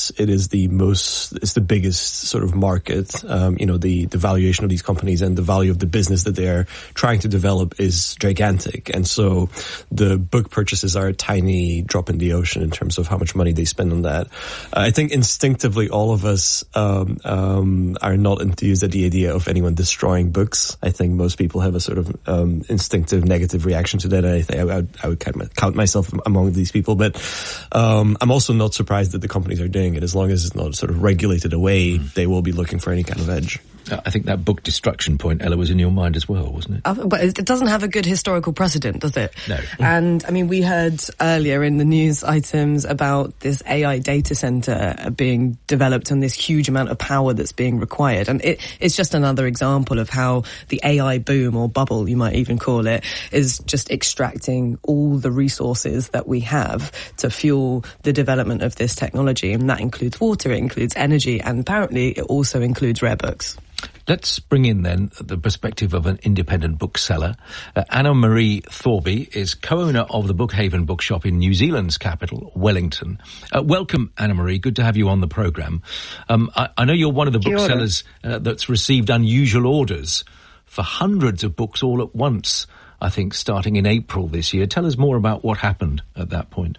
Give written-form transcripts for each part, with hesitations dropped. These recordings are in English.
it is it's the biggest sort of market. The valuation of these companies and the value of the business that they're trying to develop is gigantic. And so the book purchases are a tiny drop in the ocean in terms of how much money they spend on that. I think instinctively all of us are not enthused at the idea of anyone destroying books. I think most people have a sort of instinctive negative reaction to that. I would count myself among these people, but I'm also not surprised that the companies are doing it. As long as it's not sort of regulated away, they will be looking for any kind of edge. I think that book destruction point, Ella, was in your mind as well, wasn't it? But it doesn't have a good historical precedent, does it? No. And, I mean, we heard earlier in the news items about this AI data center being developed and this huge amount of power that's being required. And it's just another example of how the AI boom, or bubble, you might even call it, is just extracting all the resources that we have to fuel the development of this technology. And that includes water, it includes energy, and apparently it also includes rare books. Let's bring in then the perspective of an independent bookseller. Anna-Marie Thorby is co-owner of the Bookhaven bookshop in New Zealand's capital, Wellington. Welcome, Anna-Marie. Good to have you on the programme. I know you're one of the booksellers that's received unusual orders for hundreds of books all at once, I think, starting in April this year. Tell us more about what happened at that point.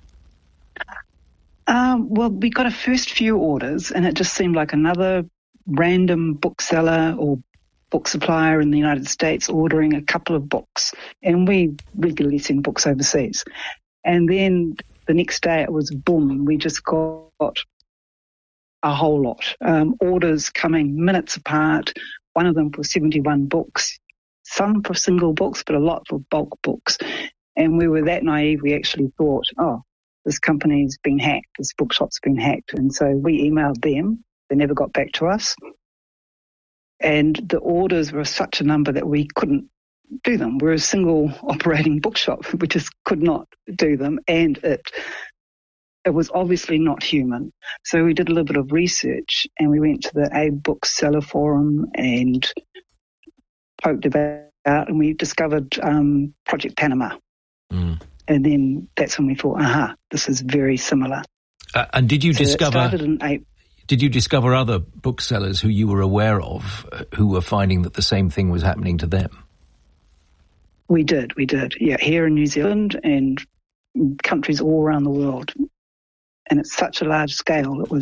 Well, we got a first few orders, and it just seemed like another random bookseller or book supplier in the United States ordering a couple of books, and we regularly send books overseas. And then the next day it was boom, we just got a whole lot. Orders coming minutes apart, one of them for 71 books, some for single books, but a lot for bulk books. And we were that naive, we actually thought, this company's been hacked, this bookshop's been hacked. And so we emailed them. They never got back to us. And the orders were such a number that we couldn't do them. We're a single operating bookshop. We just could not do them. And it was obviously not human. So we did a little bit of research, and we went to the ABE Bookseller Forum and poked about, and we discovered Project Panama. And then that's when we thought, this is very similar. And did you discover... It started in April. Did you discover other booksellers who you were aware of who were finding that the same thing was happening to them? We did. Yeah, here in New Zealand and countries all around the world. And it's such a large scale. It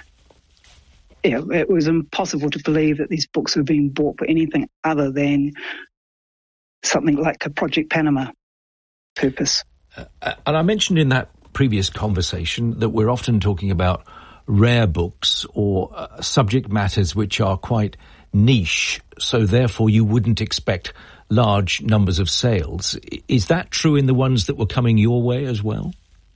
was impossible to believe that these books were being bought for anything other than something like a Project Panama purpose. And I mentioned in that previous conversation that we're often talking about rare books or subject matters which are quite niche, so therefore you wouldn't expect large numbers of sales. Is that true in the ones that were coming your way as well?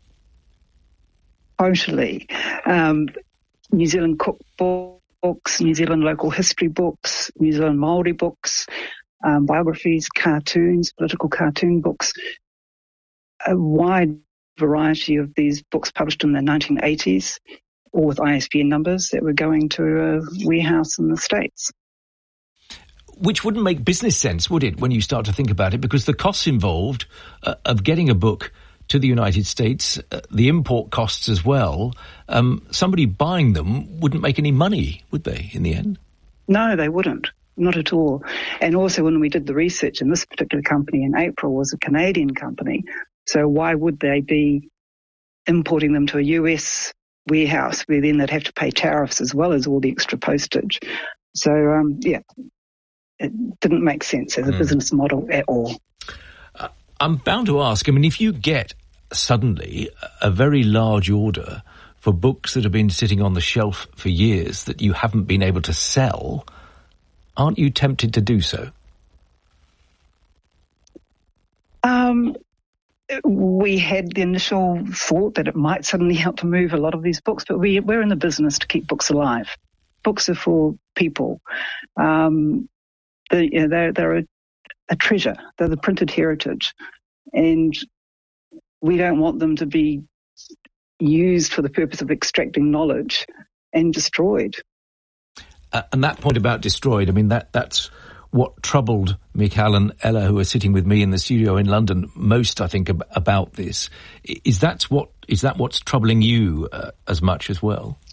Totally. New Zealand cookbooks, New Zealand local history books, New Zealand Māori books, biographies, cartoons, political cartoon books, a wide variety of these books published in the 1980s, or with ISBN numbers that were going to a warehouse in the States. Which wouldn't make business sense, would it, when you start to think about it? Because the costs involved of getting a book to the United States, the import costs as well, somebody buying them wouldn't make any money, would they, in the end? No, they wouldn't. Not at all. And also when we did the research, and this particular company in April was a Canadian company, so why would they be importing them to a US warehouse where then they'd have to pay tariffs as well as all the extra postage? So, it didn't make sense as a business model at all. I'm bound to ask, if you get suddenly a very large order for books that have been sitting on the shelf for years that you haven't been able to sell, aren't you tempted to do so? We had the initial thought that it might suddenly help to move a lot of these books, but we're in the business to keep books alive. Books are for people. They're a treasure. They're the printed heritage. And we don't want them to be used for the purpose of extracting knowledge and destroyed. And that point about destroyed, that's what troubled Michal and Ella, who are sitting with me in the studio in London, most, I think, about this. Is that what's troubling you as much as well?